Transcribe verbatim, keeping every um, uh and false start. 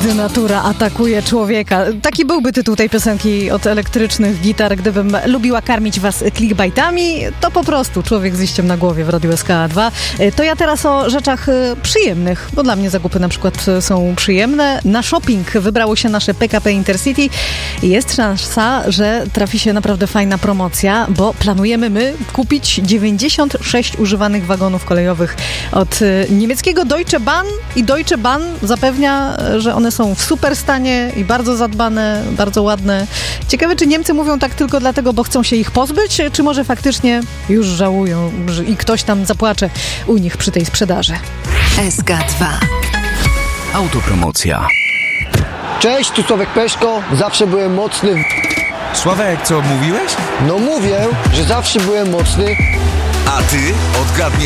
Gdy natura atakuje człowieka. Taki byłby tytuł tej piosenki od Elektrycznych Gitar. Gdybym lubiła karmić was clickbaitami, to po prostu Człowiek z liściem na głowie w Radiu S K A dwa. To ja teraz o rzeczach przyjemnych, bo dla mnie zakupy na przykład są przyjemne. Na shopping wybrało się nasze P K P Intercity. Jest szansa, że trafi się naprawdę fajna promocja, bo planujemy my kupić dziewięćdziesiąt sześć używanych wagonów kolejowych od niemieckiego Deutsche Bahn i Deutsche Bahn zapewnia, że one są w super stanie i bardzo zadbane, bardzo ładne. Ciekawe, czy Niemcy mówią tak tylko dlatego, bo chcą się ich pozbyć, czy może faktycznie już żałują i ktoś tam zapłacze u nich przy tej sprzedaży. S K dwa. Autopromocja. Cześć, tu Sławek Peszko. Zawsze byłem mocny w... Sławek, co mówiłeś? No mówię, że zawsze byłem mocny. A ty odgadnij